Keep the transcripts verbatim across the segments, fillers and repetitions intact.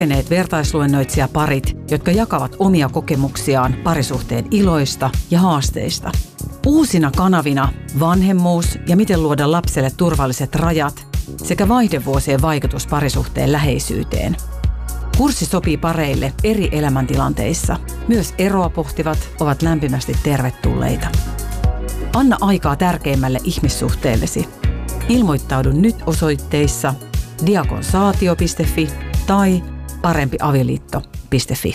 kokeneet vertaisluennoitsijaparit, jotka jakavat omia kokemuksiaan parisuhteen iloista ja haasteista. Uusina kanavina vanhemmuus ja miten luoda lapselle turvalliset rajat sekä vaihdevuosien vaikutus parisuhteen läheisyyteen. Kurssi sopii pareille eri elämäntilanteissa. Myös eroa pohtivat ovat lämpimästi tervetulleita. Anna aikaa tärkeimmälle ihmissuhteellesi. Ilmoittaudu nyt osoitteissa diakonsaatio piste fi tai parempiavioliitto piste fi.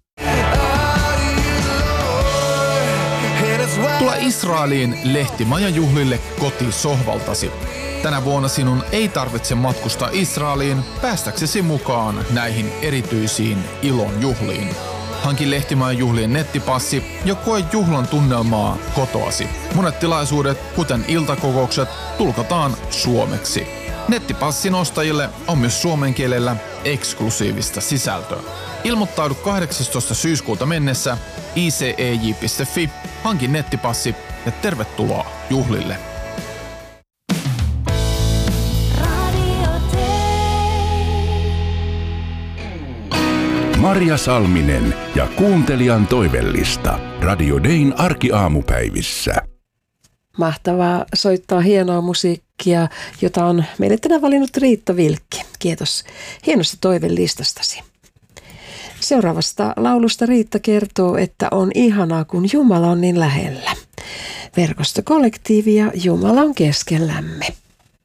Tule Israeliin lehtimajajuhlille kotisohvaltasi. Tänä vuonna sinun ei tarvitse matkustaa Israeliin päästäksesi mukaan näihin erityisiin ilon juhliin. Hanki lehtimajajuhlien nettipassi ja koe juhlan tunnelmaa kotoasi. Monet tilaisuudet, kuten iltakokoukset, tulkataan suomeksi. Nettipassin ostajille on myös suomen kielellä eksklusiivista sisältöä. Ilmoittaudu kahdeksastoista syyskuuta mennessä i c e j piste fi, hanki nettipassi ja tervetuloa juhlille. Marja Salminen ja kuuntelijan toivellista Radio Dayn arkiaamupäivissä. Mahtavaa soittaa hienoa musiikkia, jota on meille tänään valinnut Riitta Vilkki. Kiitos hienosta toivellistastasi. Seuraavasta laulusta Riitta kertoo, että on ihanaa, kun Jumala on niin lähellä. Verkostokollektiivi ja Jumala on keskellämme.